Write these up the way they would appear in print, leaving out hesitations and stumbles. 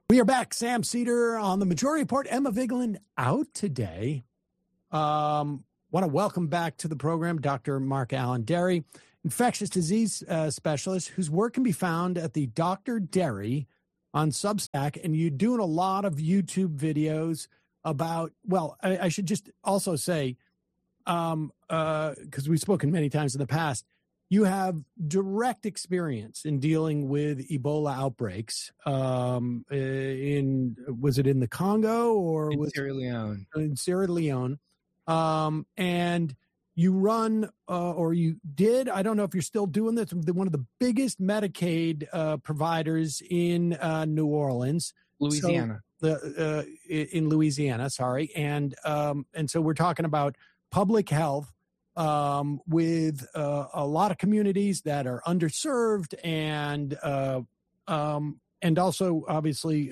We are back. Sam Cedar on the Majority Report. Emma Vigeland out today. Want to welcome back to the program Dr. Mark Alain Dery, infectious disease specialist, whose work can be found at the Dr. Dery on Substack. And you're doing a lot of YouTube videos about, well, I should just also say, because we've spoken many times in the past, you have direct experience in dealing with Ebola outbreaks. Was it in the Congo or in Sierra Leone? In Sierra Leone. And you run, or you did, I don't know if you're still doing this, one of the biggest Medicaid providers in New Orleans. Louisiana. So, in Louisiana, sorry. And so we're talking about public health, with a lot of communities that are underserved and also obviously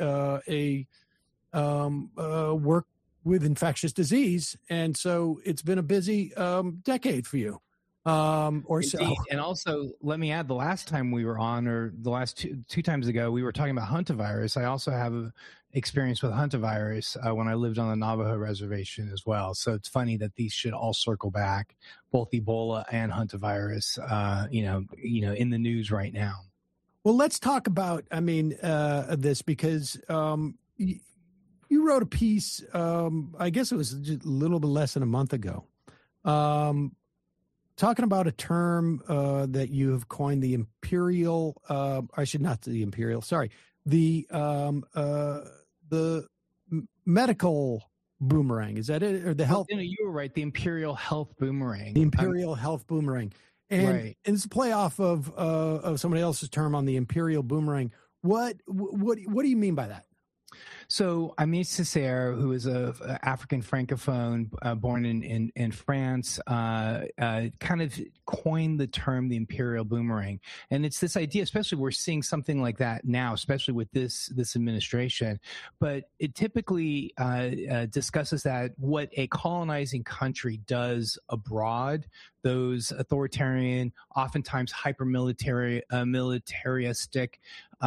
work with infectious disease. And so it's been a busy decade for you. Or so. And also, let me add, the last time we were on, or the last two times ago, we were talking about hantavirus. I also have experience with hantavirus when I lived on the Navajo reservation as well. So it's funny that these should all circle back, both Ebola and hantavirus, in the news right now. Well, let's talk about, this, because you wrote a piece, I guess it was just a little bit less than a month ago, talking about a term that you have coined, the imperial, the medical boomerang. Is that it? Or the health? You were right. The imperial health boomerang. The imperial health boomerang. And, right. And it's a play off of somebody else's term on the imperial boomerang. What do you mean by that? So Aimé Césaire, who is a African francophone born in France, kind of coined the term the imperial boomerang. And it's this idea, especially we're seeing something like that now, especially with this administration. But it typically discusses that what a colonizing country does abroad, those authoritarian, oftentimes militaristic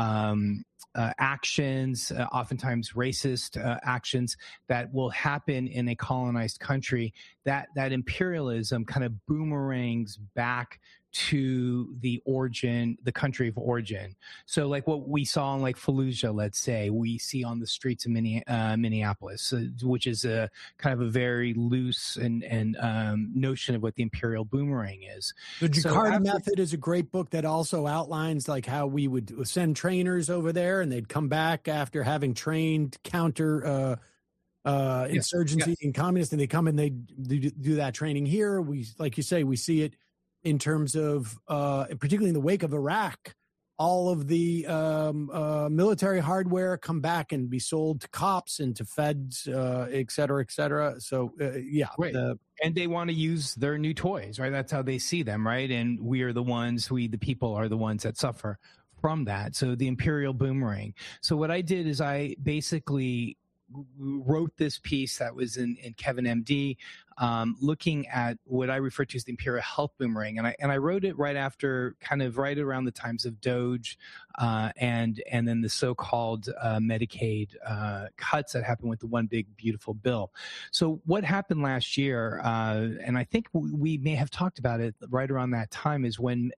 actions, oftentimes racist actions that will happen in a colonized country, that imperialism kind of boomerangs back to the country of origin. So like what we saw in like Fallujah, let's say, we see on the streets of Minneapolis, which is a kind of a very loose and notion of what the imperial boomerang is. The Jakarta Method is a great book that also outlines like how we would send trainers over there and they'd come back after having trained counter insurgency and communists, and they come and they do that training here. We, like you say, we see it in terms of, particularly in the wake of Iraq, all of the military hardware come back and be sold to cops and to feds, et cetera, et cetera. So, right. And they want to use their new toys, right? That's how they see them, right? And we are the ones, the people are the ones that suffer from that. So the imperial boomerang. So what I did is I basically wrote this piece that was in Kevin MD, looking at what I refer to as the imperial health boomerang, and I wrote it right around the times of Doge, and then the so-called Medicaid cuts that happened with the One Big Beautiful Bill. So what happened last year, and I think we may have talked about it right around that time, is when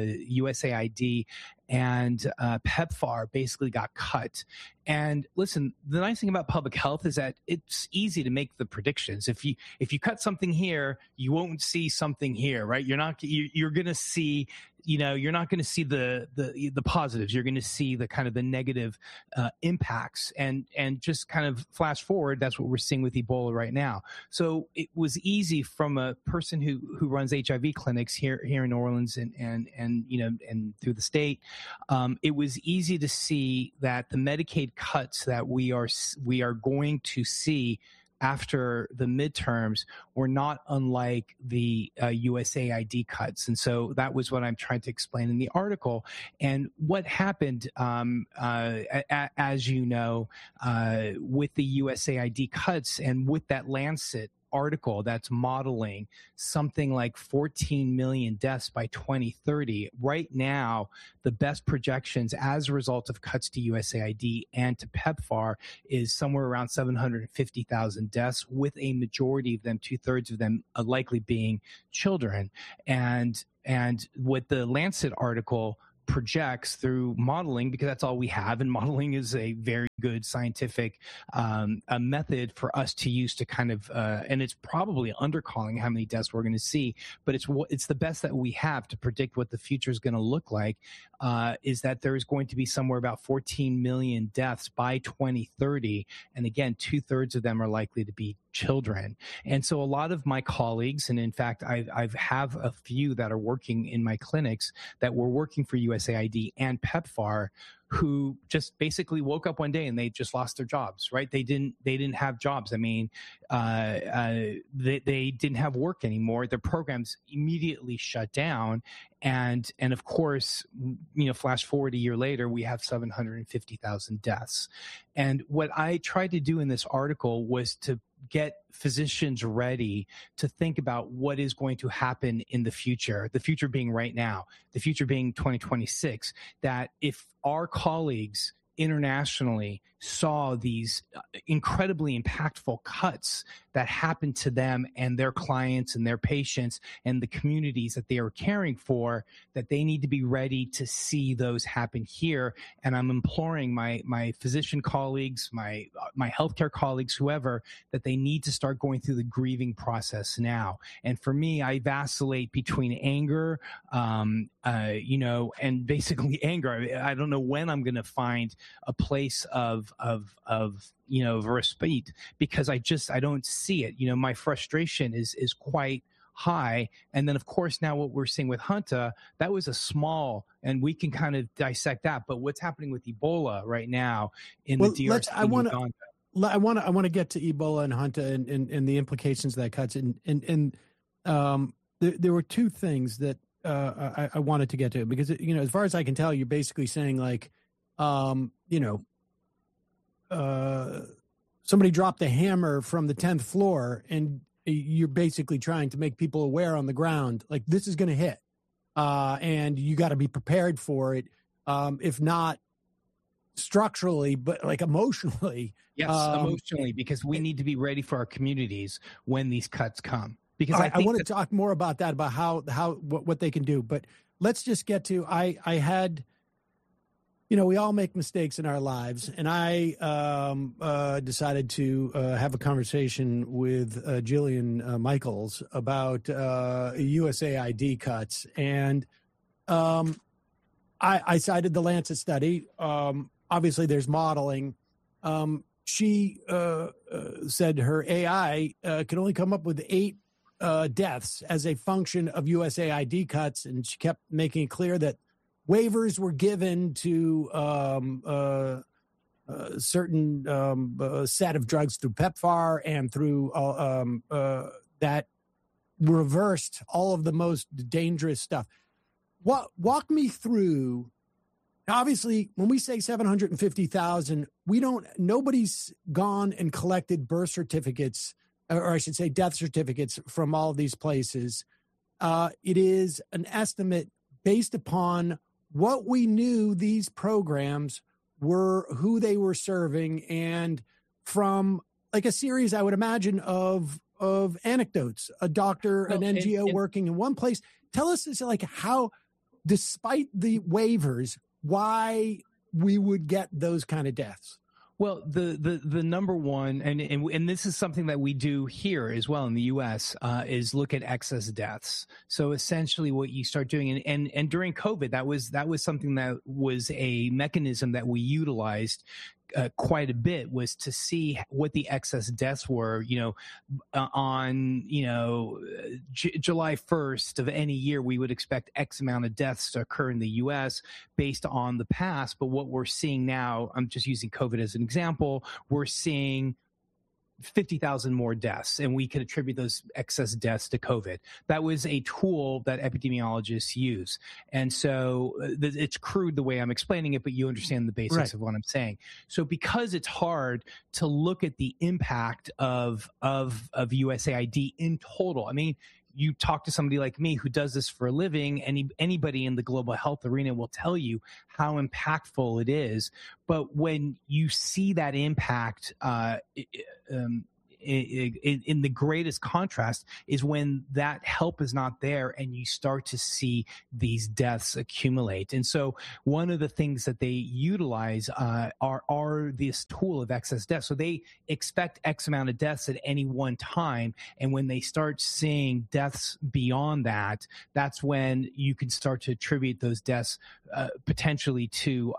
USAID and PEPFAR basically got cut. And listen, the nice thing about public health is that it's easy to make the predictions. If you cut something here, you won't see something here, right? You're going to see, you're not going to see the positives. You're going to see the kind of the negative impacts, and just kind of flash forward. That's what we're seeing with Ebola right now. So it was easy from a person who runs HIV clinics here in New Orleans and through the state. It was easy to see that the Medicaid cuts that we are going to see after the midterms were not unlike the USAID cuts. And so that was what I'm trying to explain in the article. And what happened, as you know, with the USAID cuts and with that Lancet article that's modeling something like 14 million deaths by 2030. Right now, the best projections as a result of cuts to USAID and to PEPFAR is somewhere around 750,000 deaths, with a majority of them, 2/3 of them, likely being children. And what the Lancet article projects through modeling, because that's all we have, and modeling is a very good scientific a method for us to use to kind of and it's probably undercalling how many deaths we're going to see, but it's the best that we have to predict what the future is going to look like, is that there is going to be somewhere about 14 million deaths by 2030, and again, 2/3 of them are likely to be children. And so a lot of my colleagues, and in fact, I have a few that are working in my clinics that were working for USAID and PEPFAR, who just basically woke up one day and they just lost their jobs, right? They didn't have jobs. I mean, they didn't have work anymore. Their programs immediately shut down. And of course, flash forward a year later, we have 750,000 deaths. And what I tried to do in this article was to get physicians ready to think about what is going to happen in the future being right now, the future being 2026, that if our colleagues internationally saw these incredibly impactful cuts that happened to them and their clients and their patients and the communities that they are caring for, that they need to be ready to see those happen here. And I'm imploring my physician colleagues, my healthcare colleagues, whoever, that they need to start going through the grieving process now. And for me, I vacillate between anger, and basically anger. I don't know when I'm going to find a place of respite, because I don't see it. My frustration is quite high. And then of course, now what we're seeing with Hunta, that was a small, and we can kind of dissect that, but what's happening with Ebola right now in the DRC? I want to get to Ebola and Hunta and the implications of that cuts. And there were two things that I wanted to get to, because as far as I can tell, you're basically saying like, somebody dropped a hammer from the 10th floor, and you're basically trying to make people aware on the ground, like this is going to hit, and you got to be prepared for it, if not structurally, but like emotionally. Yes, emotionally, because we need to be ready for our communities when these cuts come. Because I want to talk more about that, about what they can do. But let's just get to, I had, we all make mistakes in our lives, and I decided to have a conversation with Jillian Michaels about USAID cuts. And I cited the Lancet study. Obviously, there's modeling. She said her AI can only come up with 8 deaths as a function of USAID cuts, and she kept making it clear that waivers were given to certain set of drugs through PEPFAR and through that reversed all of the most dangerous stuff. Walk me through. Obviously, when we say 750,000, nobody's gone and collected birth certificates, or I should say death certificates, from all of these places. It is an estimate based upon what we knew these programs were, who they were serving, and from like a series, I would imagine, of anecdotes, a doctor, an NGO working in one place. Tell us, like, how, despite the waivers, why we would get those kind of deaths. Well, the number one, and this is something that we do here as well in the U.S., is look at excess deaths. So essentially, what you start doing, and during COVID, that was something that was a mechanism that we utilized quite a bit, was to see what the excess deaths were, on, July 1st of any year, we would expect X amount of deaths to occur in the U.S. based on the past. But what we're seeing now, I'm just using COVID as an example, we're seeing 50,000 more deaths, and we could attribute those excess deaths to COVID. That was a tool that epidemiologists use. And so it's crude the way I'm explaining it, but you understand the basics of what I'm saying. So because it's hard to look at the impact of USAID in total, I mean, you talk to somebody like me who does this for a living, anybody in the global health arena will tell you how impactful it is. But when you see that impact in the greatest contrast is when that help is not there and you start to see these deaths accumulate. And so one of the things that they utilize are this tool of excess deaths. So they expect X amount of deaths at any one time. And when they start seeing deaths beyond that, that's when you can start to attribute those deaths potentially to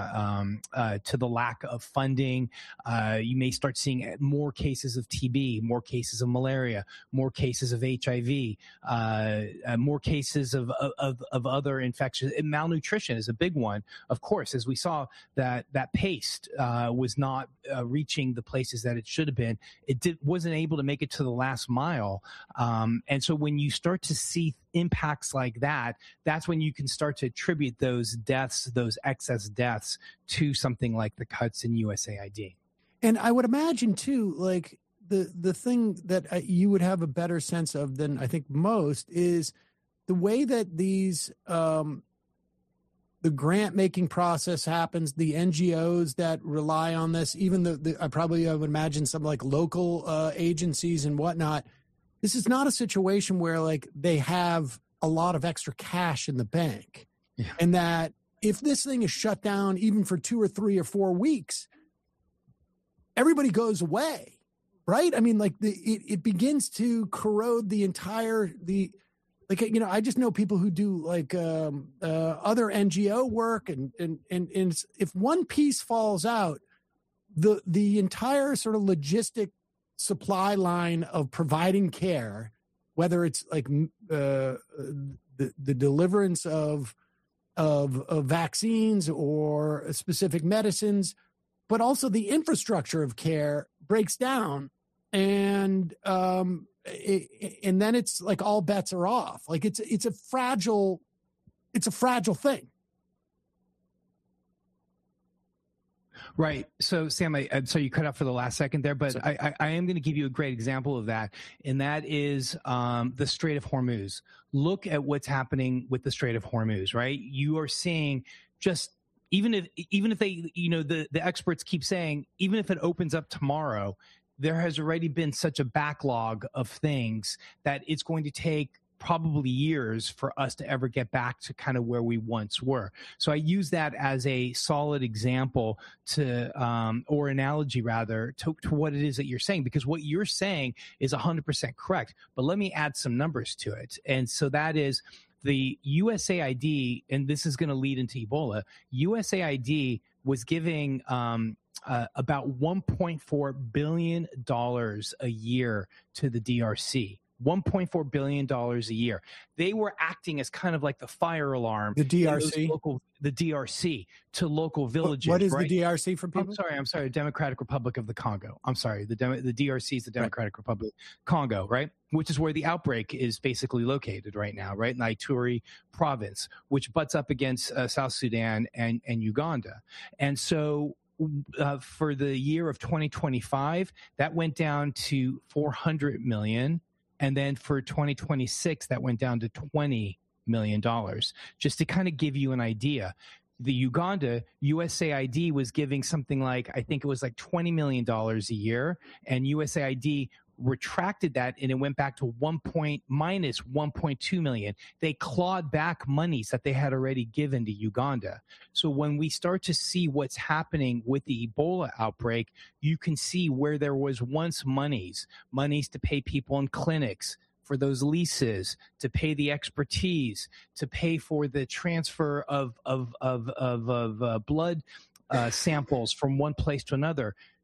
the lack of funding. You may start seeing more cases of TB, more cases of malaria, more cases of HIV, more cases of other infections. And malnutrition is a big one, of course, as we saw that paste was not reaching the places that it should have been. It wasn't able to make it to the last mile. And so when you start to see impacts like that, that's when you can start to attribute those deaths, those excess deaths, to something like the cuts in USAID. And I would imagine too, like the thing that you would have a better sense of than I think most is the way that these the grant making process happens, the NGOs that rely on this, even I would imagine some like local agencies and whatnot. This is not a situation where like they have a lot of extra cash in the bank, and that if this thing is shut down even for 2 or 3 or 4 weeks, everybody goes away, right? I mean, like it begins to corrode the entire I just know people who do like other NGO work, and if one piece falls out, the entire sort of logistic supply line of providing care, whether it's like the deliverance of vaccines or specific medicines, but also the infrastructure of care breaks down, and then it's like all bets are off. Like it's a fragile thing. Right. So, Sam, so you cut out for the last second there, but I am going to give you a great example of that, and that is the Strait of Hormuz. Look at what's happening with the Strait of Hormuz, right? You are seeing just even if they, the experts keep saying, even if it opens up tomorrow, there has already been such a backlog of things that it's going to take probably years for us to ever get back to kind of where we once were. So I use that as a solid example or analogy rather, to what it is that you're saying, because what you're saying is 100% correct. But let me add some numbers to it. And so that is the USAID, and this is going to lead into Ebola. USAID was giving about $1.4 billion a year to the DRC. $1.4 billion a year. They were acting as kind of like the fire alarm. The DRC? The DRC to local villages. What is right? the DRC for people? I'm sorry. Democratic Republic of the Congo. I'm sorry. The DRC is the Democratic Republic of Congo, right? Which is where the outbreak is basically located right now, right? In Ituri province, which butts up against South Sudan and Uganda. And so for the year of 2025, that went down to 400 million. And then for 2026, that went down to $20 million. Just to kind of give you an idea, the Uganda USAID was giving something like, I think it was like $20 million a year, and USAID retracted that and it went back to minus 1.2 million. They clawed back monies that they had already given to Uganda. So when we start to see what's happening with the Ebola outbreak, you can see where there was once monies to pay people in clinics, for those leases, to pay the expertise, to pay for the transfer of blood samples from one place to another.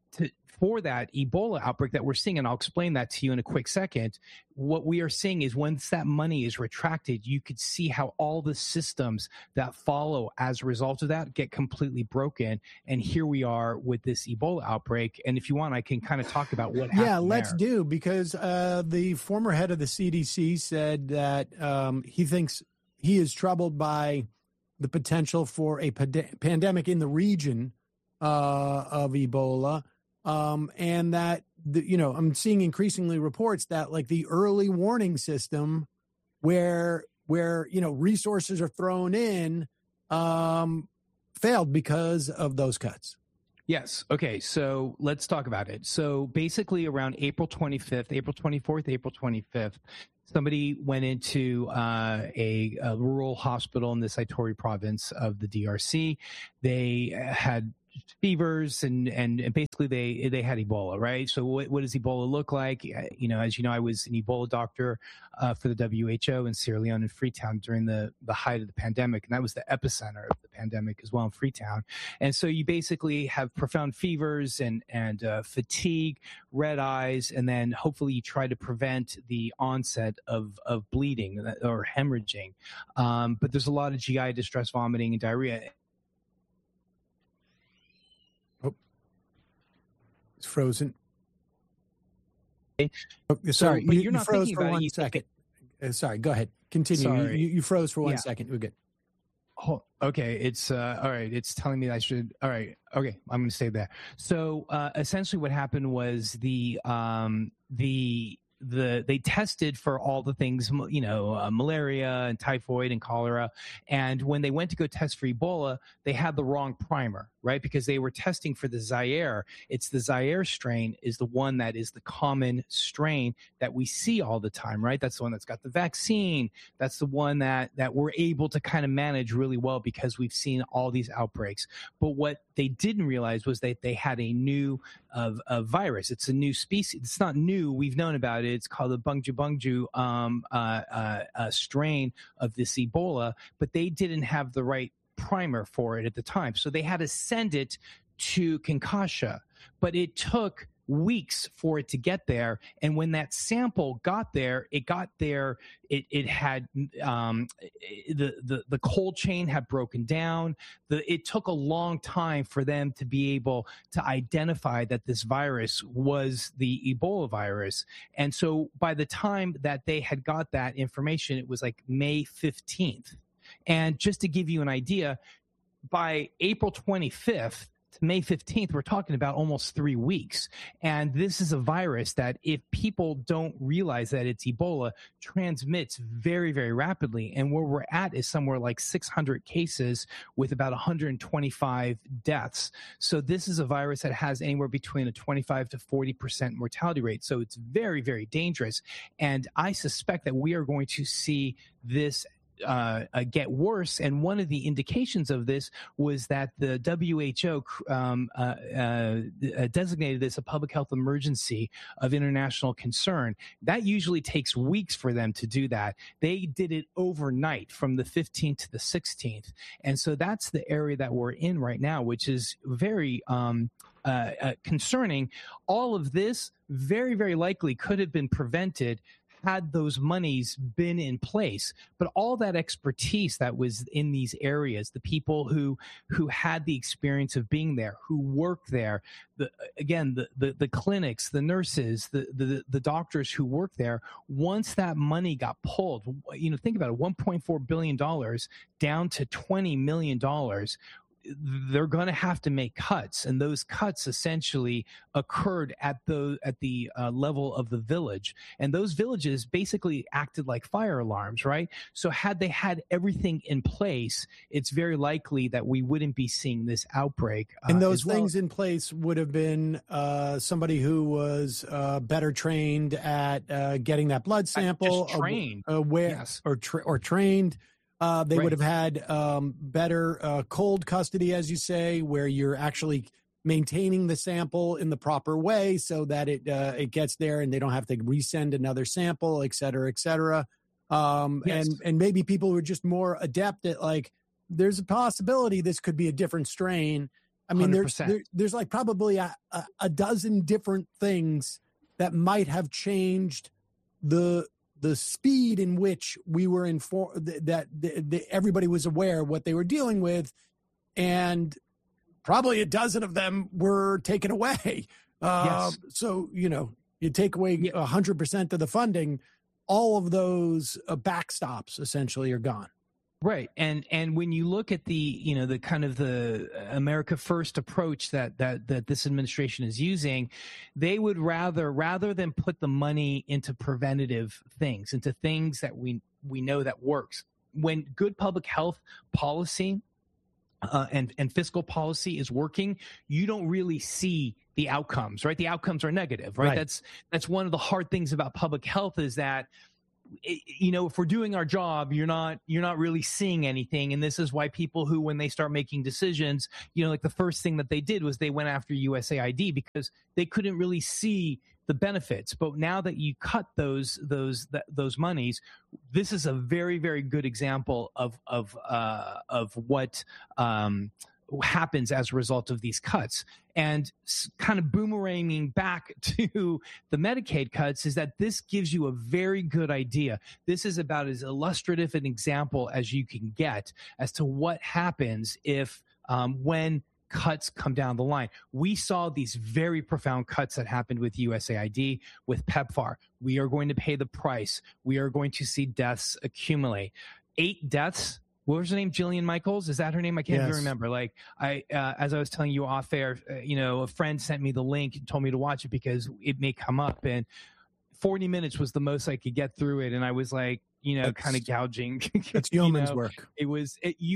for that Ebola outbreak that we're seeing, and I'll explain that to you in a quick second, what we are seeing is once that money is retracted, you could see how all the systems that follow as a result of that get completely broken. And here we are with this Ebola outbreak. And if you want, I can kind of talk about what happened. Yeah, let's do, because the former head of the CDC said that he thinks he is troubled by the potential for a pandemic in the region of Ebola. And that, I'm seeing increasingly reports that like the early warning system where resources are thrown in, failed because of those cuts. Yes. Okay. So let's talk about it. So basically around April 24th, April 25th, somebody went into a rural hospital in the Ituri province of the DRC. They had fevers and basically they had Ebola, right? So what does Ebola look like? As you know, I was an Ebola doctor for the WHO in Sierra Leone and Freetown during the height of the pandemic, and that was the epicenter of the pandemic as well in Freetown. And so you basically have profound fevers and fatigue, red eyes, and then hopefully you try to prevent the onset of bleeding or hemorrhaging. But there's a lot of GI distress, vomiting, and diarrhea. It's frozen. Okay, sorry, but you're not froze thinking for about 1 it. second. Sorry, go ahead. Continue. Sorry. You froze for 1 second. We're good. Oh, okay. It's all right. It's telling me that I should. All right. Okay. I'm going to stay there. So essentially, what happened was they tested for all the things, malaria and typhoid and cholera. And when they went to go test for Ebola, they had the wrong primer, right? Because they were testing for the Zaire. It's the Zaire strain is the one that is the common strain that we see all the time, right? That's the one that's got the vaccine. That's the one that we're able to kind of manage really well because we've seen all these outbreaks. But what they didn't realize was that they had a new virus. It's a new species. It's not new. We've known about it. It's called the Bundibugyo strain of this Ebola, but they didn't have the right primer for it at the time. So they had to send it to Kinshasa, but it took weeks for it to get there. And when that sample got there, it had the cold chain had broken down. It took a long time for them to be able to identify that this virus was the Ebola virus. And so by the time that they had got that information, it was like May 15th. And just to give you an idea, by April 25th, to May 15th, we're talking about almost 3 weeks. And this is a virus that if people don't realize that it's Ebola, transmits very, very rapidly. And where we're at is somewhere like 600 cases with about 125 deaths. So this is a virus that has anywhere between a 25 to 40% mortality rate. So it's very, very dangerous. And I suspect that we are going to see this get worse. And one of the indications of this was that the WHO designated this a public health emergency of international concern. That usually takes weeks for them to do that. They did it overnight from the 15th to the 16th. And so that's the area that we're in right now, which is very concerning. All of this very, very likely could have been prevented had those monies been in place. But all that expertise that was in these areas, the people who had the experience of being there, who worked there, the clinics, the nurses, the doctors who work there, once that money got pulled, think about it, $1.4 billion down to $20 million, they're going to have to make cuts, and those cuts essentially occurred at the level of the village, and those villages basically acted like fire alarms, right? So had they had everything in place, it's very likely that we wouldn't be seeing this outbreak. And those things in place would have been somebody who was better trained at getting that blood sample, trained, yes. or trained. They would have had better cold custody, as you say, where you're actually maintaining the sample in the proper way so that it gets there and they don't have to resend another sample, et cetera, et cetera. Yes. And maybe people were just more adept at, like, there's a possibility this could be a different strain. I mean, 100%. there's like probably a dozen different things that might have changed the speed in which we were informed, that everybody was aware of what they were dealing with, and probably a dozen of them were taken away. Yes. So, you take away 100% of the funding, all of those backstops essentially are gone. Right. And when you look at the kind of the America First approach that this administration is using, they would rather than put the money into preventative things, into things that we know that works. When good public health policy and fiscal policy is working, you don't really see the outcomes, right? The outcomes are negative, right? That's one of the hard things about public health, is that, if we're doing our job, you're not really seeing anything. And this is why people who, when they start making decisions, like the first thing that they did was they went after USAID, because they couldn't really see the benefits. But now that you cut those monies, this is a very, very good example of what happens as a result of these cuts. And kind of boomeranging back to the Medicaid cuts is that this gives you a very good idea. This is about as illustrative an example as you can get as to what happens if when cuts come down the line. We saw these very profound cuts that happened with USAID, with PEPFAR. We are going to pay the price. We are going to see deaths accumulate. 8 deaths. What was her name? Jillian Michaels? Is that her name? I can't even remember. Like as I was telling you off air, a friend sent me the link and told me to watch it because it may come up, and 40 minutes was the most I could get through it. And I was like, kind of gouging. That's yeoman's work. It was,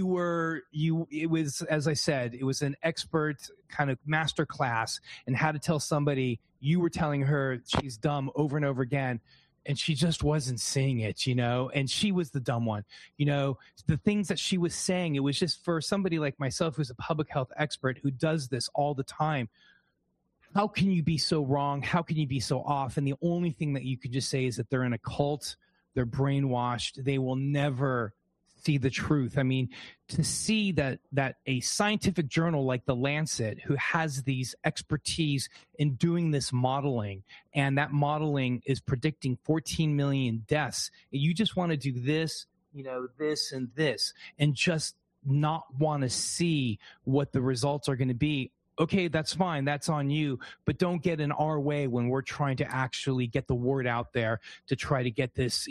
as I said, it was an expert kind of master class in how to tell somebody you were telling her she's dumb over and over again. And she just wasn't seeing it, and she was the dumb one. The things that she was saying, it was just for somebody like myself, who's a public health expert who does this all the time. How can you be so wrong? How can you be so off? And the only thing that you could just say is that they're in a cult. They're brainwashed. They will never see the truth. I mean, to see that a scientific journal like The Lancet, who has these expertise in doing this modeling, and that modeling is predicting 14 million deaths, and you just want to do this, this and this, and just not want to see what the results are going to be. Okay, that's fine. That's on you. But don't get in our way when we're trying to actually get the word out there to try to get this,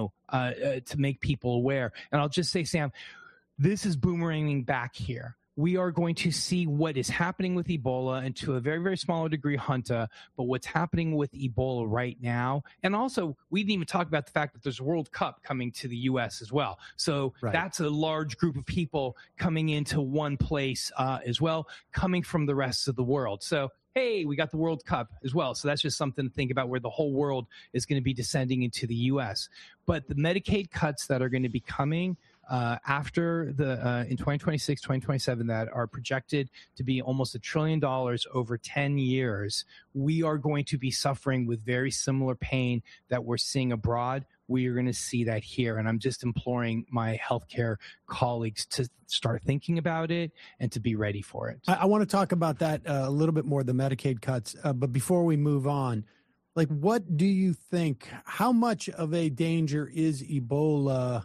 to make people aware. And I'll just say, Sam, this is boomeranging back here. We are going to see what is happening with Ebola, and to a very, very smaller degree, Hunta, but what's happening with Ebola right now. And also, we didn't even talk about the fact that there's a World Cup coming to the U.S. as well. So that's a large group of people coming into one place as well, coming from the rest of the world. So, hey, we got the World Cup as well. So that's just something to think about, where the whole world is going to be descending into the U.S. But the Medicaid cuts that are going to be coming after in 2026, 2027, that are projected to be almost $1 trillion over 10 years, we are going to be suffering with very similar pain that we're seeing abroad. We are going to see that here. And I'm just imploring my healthcare colleagues to start thinking about it and to be ready for it. I want to talk about that a little bit more, the Medicaid cuts. But before we move on, like, what do you think, how much of a danger is Ebola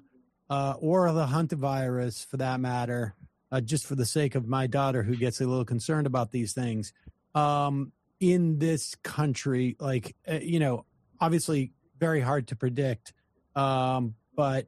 or the hantavirus, for that matter, just for the sake of my daughter who gets a little concerned about these things, in this country? Like, obviously very hard to predict, but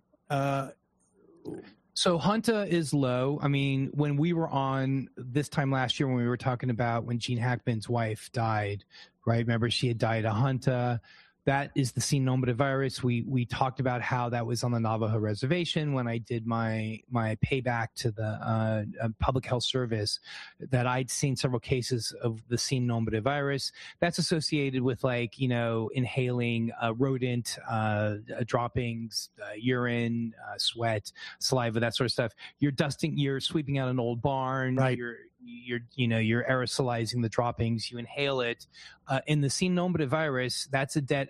so Hunta is low. I mean, when we were on this time last year, when we were talking about when Gene Hackman's wife died, right? Remember, she had died of Hunta. That is the Cenombra virus. We talked about how that was on the Navajo reservation when I did my payback to the public health service, that I'd seen several cases of the Cenombra virus. That's associated with, like, inhaling rodent droppings, urine, sweat, saliva, that sort of stuff. You're sweeping out an old barn. Right. You're aerosolizing the droppings. You inhale it. In the Cenombra virus, that's a dead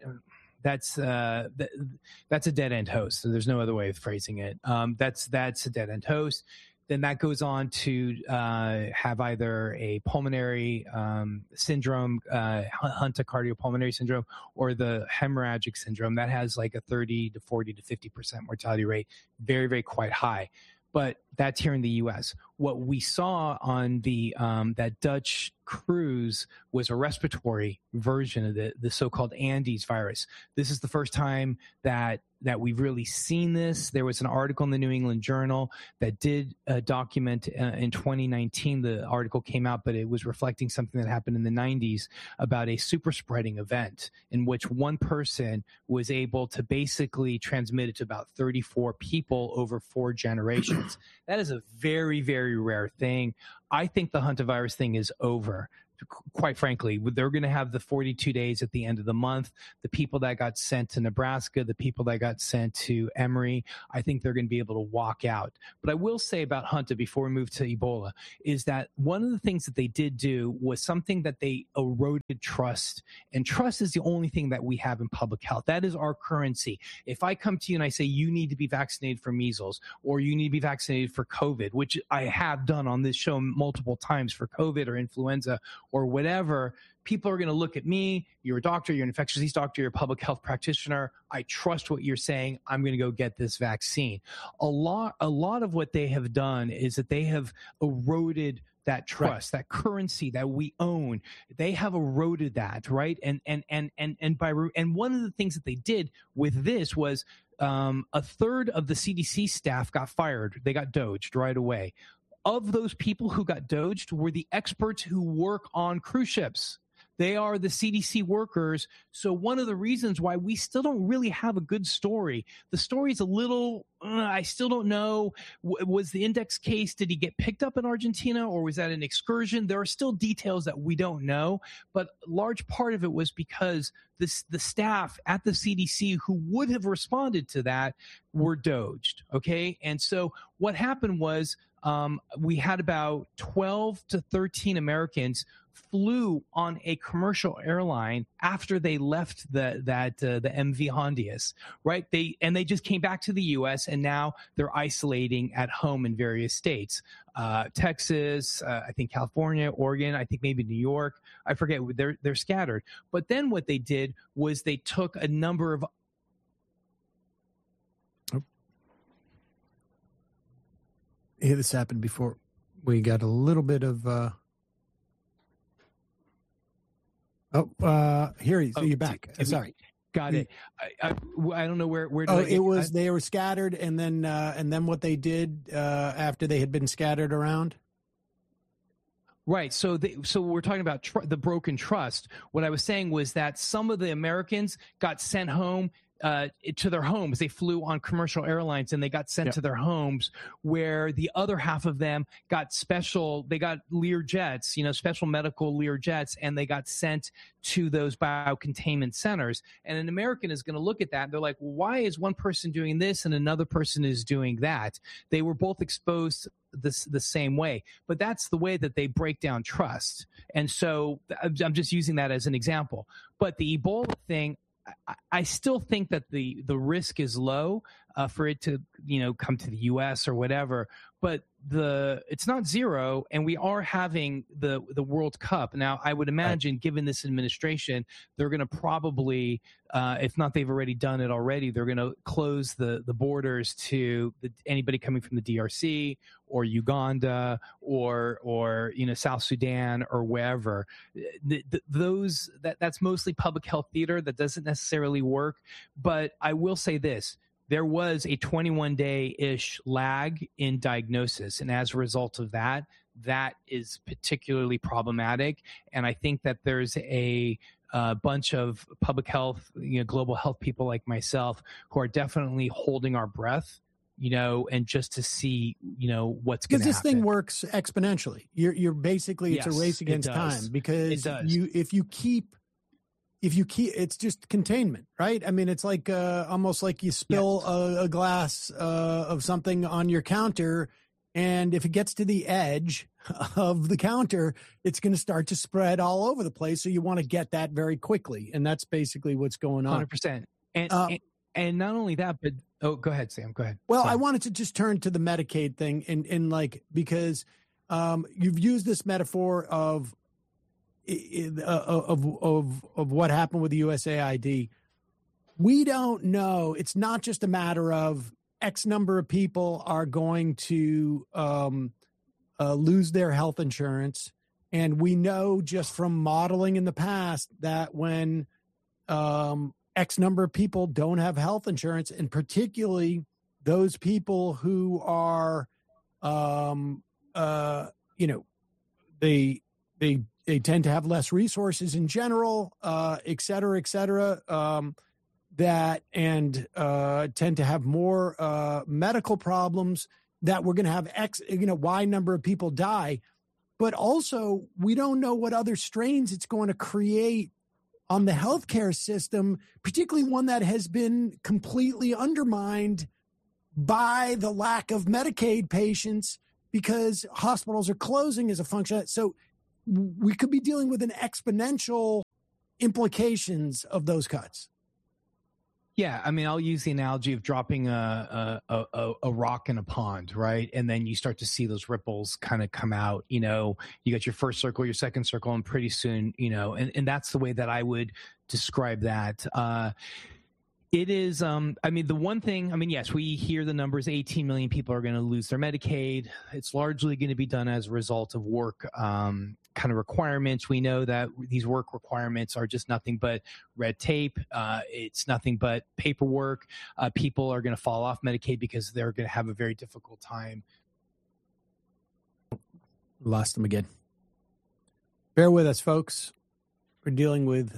end host. So there's no other way of phrasing it. That's a dead end host. then that goes on to have either a pulmonary syndrome, Hunter cardiopulmonary syndrome, or the hemorrhagic syndrome. That has like a 30 to 40 to 50% mortality rate, very, very quite high. But that's here in the U.S. What we saw on the that Dutch cruise was a respiratory version of the so-called Andes virus. This is the first time that we've really seen this. There was an article in the New England Journal that did document in 2019. The article came out, but it was reflecting something that happened in the 90s about a super spreading event in which one person was able to basically transmit it to about 34 people over 4 generations. That is a very, very rare thing. I think the hantavirus thing is over. Quite frankly, they're going to have the 42 days at the end of the month. The people that got sent to Nebraska, the people that got sent to Emory, I think they're going to be able to walk out. But I will say about Hanta before we move to Ebola is that one of the things that they did do was something that they eroded trust. And trust is the only thing that we have in public health. That is our currency. If I come to you and I say you need to be vaccinated for measles or you need to be vaccinated for COVID, which I have done on this show multiple times for COVID or influenza or whatever, people are going to look at me. You're a doctor, you're an infectious disease doctor, you're a public health practitioner. I trust what you're saying. I'm going to go get this vaccine. A lot of what they have done is that they have eroded that trust, right, that currency that we own. They have eroded that, right? And one of the things that they did with this was a third of the CDC staff got fired. They got doged right away. Of those people who got doged were the experts who work on cruise ships. They are the CDC workers. So one of the reasons why we still don't really have a good story, the story is a little, I still don't know. Was the Index case, did he get picked up in Argentina or was that an excursion? There are still details that we don't know, but a large part of it was because the staff at the CDC who would have responded to that were doged, okay? And so what happened was we had about 12 to 13 Americans flew on a commercial airline after they left the MV Hondias, right? They just came back to the U.S. and now they're isolating at home in various states, Texas, I think California, Oregon, I think maybe New York. I forget. They're scattered. But then what they did was they took a number of Yeah, this happened before. We got a little bit of. Here he is. You're back. Sorry. Got it. I don't know where. It was they were scattered, and then what they did after they had been scattered around. Right. So we're talking about the broken trust. What I was saying was that some of the Americans got sent home to their homes. They flew on commercial airlines and they got sent to their homes, where the other half of them got they got Lear jets, special medical Lear jets, and they got sent to those biocontainment centers. And an American is going to look at that. And they're like, well, why is one person doing this and another person is doing that? They were both exposed the same way, but that's the way that they break down trust. And so I'm just using that as an example. But the Ebola thing, I still think that the risk is low for it to come to the U.S. or whatever, but it's not zero, and we are having the World Cup now. I would imagine, given this administration, they're going to probably, if not they've already done it already, they're going to close the borders to anybody coming from the DRC or Uganda or South Sudan or wherever. That's mostly public health theater. That doesn't necessarily work. But I will say this. There was a 21-day-ish lag in diagnosis. And as a result of that is particularly problematic. And I think that there's a bunch of public health, global health people like myself who are definitely holding our breath, and just to see, what's going to happen. Because this thing works exponentially. You're basically, it's a race against time, because if you keep, it's just containment, right? I mean, it's like almost like you spill a glass of something on your counter, and if it gets to the edge of the counter, it's going to start to spread all over the place. So you want to get that very quickly, and that's basically what's going on. 100%. And not only that, but Oh, go ahead, Sam. Go ahead. Well, Sorry. I wanted to just turn to the Medicaid thing and like, because you've used this metaphor of what happened with the USAID. We don't know. It's not just a matter of X number of people are going to lose their health insurance. And we know just from modeling in the past that when X number of people don't have health insurance, and particularly those people who are, they tend to have less resources in general, et cetera, that and tend to have more medical problems, that we're going to have Y number of people die. But also, we don't know what other strains it's going to create on the healthcare system, particularly one that has been completely undermined by the lack of Medicaid patients because hospitals are closing as a function. So we could be dealing with an exponential implications of those cuts. Yeah, I mean, I'll use the analogy of dropping a rock in a pond, right? And then you start to see those ripples kind of come out. You got your first circle, your second circle, and pretty soon, and that's the way that I would describe that. It is, the one thing, yes, we hear the numbers, 18 million people are going to lose their Medicaid. It's largely going to be done as a result of work kind of requirements. We know that these work requirements are just nothing but red tape. It's nothing but paperwork. People are going to fall off Medicaid because they're going to have a very difficult time. Lost them again. Bear with us, folks. We're dealing with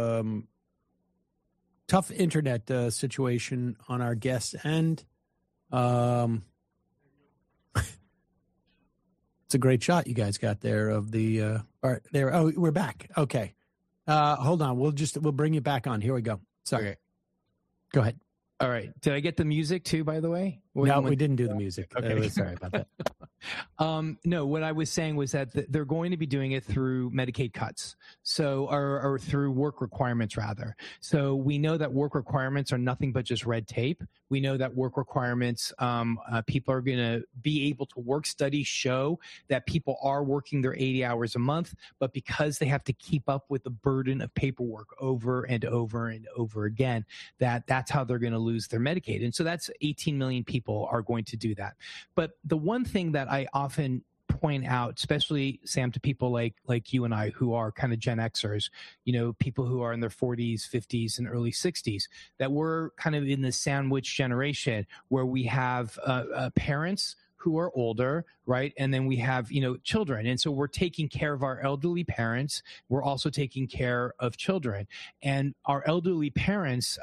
tough internet situation on our guest's end. It's a great shot you guys got there of the there. Oh, we're back. Okay. Hold on. We'll bring you back on. Here we go. Sorry. Okay. Go ahead. All right. Did I get the music too, by the way? No, we didn't do the music. Okay. Sorry about that. No, what I was saying was that they're going to be doing it through Medicaid cuts. So, or through work requirements rather. So we know that work requirements are nothing but just red tape. We know that work requirements, people are going to be able to work. Studies show that people are working their 80 hours a month, but because they have to keep up with the burden of paperwork over and over and over again, that's how they're going to lose their Medicaid. And so that's 18 million people are going to do that. But the one thing that I often point out, especially Sam, to people like you and I who are kind of Gen Xers, people who are in their 40s, 50s, and early 60s, that we're kind of in the sandwich generation where we have parents who are older, right? And then we have, children. And so we're taking care of our elderly parents. We're also taking care of children. And our elderly parents,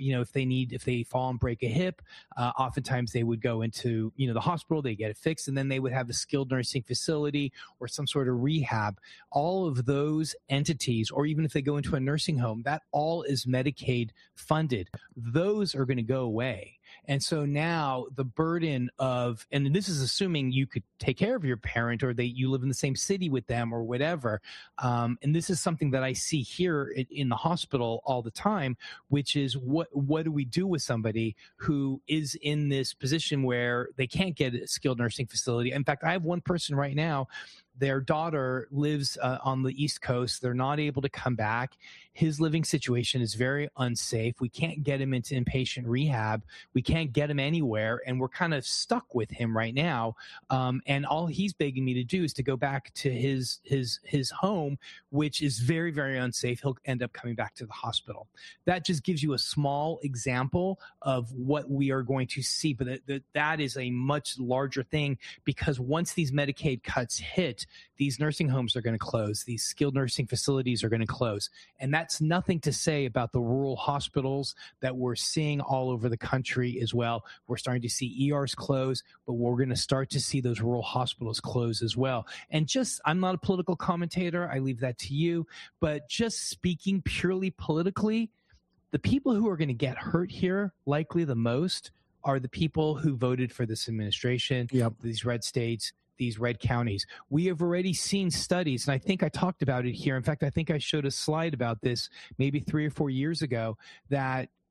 if they fall and break a hip, oftentimes they would go into, the hospital, they get it fixed, and then they would have a skilled nursing facility or some sort of rehab. All of those entities, or even if they go into a nursing home, that all is Medicaid funded. Those are going to go away. And so now the burden of, and this is assuming you could take care of your parent or that you live in the same city with them or whatever. And this is something that I see here in the hospital all the time, which is what do we do with somebody who is in this position where they can't get a skilled nursing facility? In fact, I have one person right now. Their daughter lives on the East Coast. They're not able to come back. His living situation is very unsafe. We can't get him into inpatient rehab. We can't get him anywhere, and we're kind of stuck with him right now. And all he's begging me to do is to go back to his home, which is very, very unsafe. He'll end up coming back to the hospital. That just gives you a small example of what we are going to see, but that is a much larger thing, because once these Medicaid cuts hit, these nursing homes are going to close. These skilled nursing facilities are going to close. And that's nothing to say about the rural hospitals that we're seeing all over the country as well. We're starting to see ERs close, but we're going to start to see those rural hospitals close as well. And I'm not a political commentator. I leave that to you. But just speaking purely politically, the people who are going to get hurt here, likely the most, are the people who voted for this administration, these red states, these red counties. We have already seen studies, and I think I talked about it here. In fact, I think I showed a slide about this maybe 3 or 4 years ago, that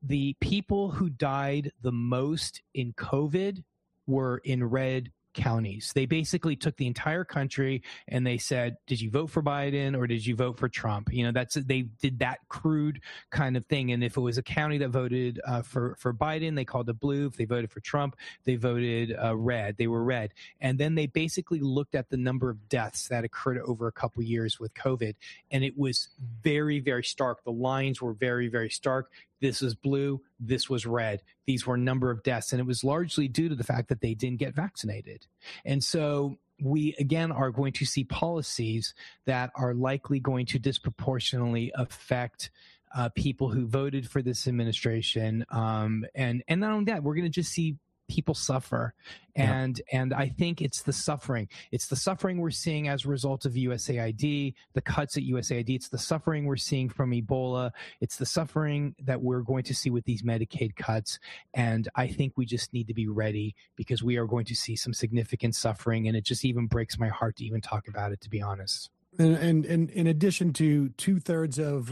the people who died the most in COVID were in red counties. They basically took the entire country and they said, did you vote for Biden or did you vote for Trump? They did that crude kind of thing. And if it was a county that voted for Biden, they called it blue. If they voted for Trump, they voted red. They were red. And then they basically looked at the number of deaths that occurred over a couple of years with COVID. And it was very, very stark. The lines were very, very stark. This was blue. This was red. These were number of deaths. And it was largely due to the fact that they didn't get vaccinated. And so we, again, are going to see policies that are likely going to disproportionately affect people who voted for this administration. And not only that, we're going to just see people suffer. And I think it's the suffering. It's the suffering we're seeing as a result of USAID, the cuts at USAID. It's the suffering we're seeing from Ebola. It's the suffering that we're going to see with these Medicaid cuts. And I think we just need to be ready because we are going to see some significant suffering. And it just even breaks my heart to even talk about it, to be honest. And in addition to 2/3 of